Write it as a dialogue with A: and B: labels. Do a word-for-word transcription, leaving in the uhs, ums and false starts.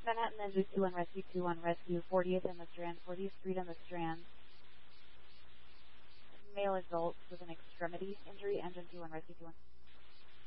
A: Manhattan Engine two one Rescue two one Rescue, fortieth in the Strand, fortieth Street in the Strand. Male adult with an extremity injury, Engine two one Rescue two one.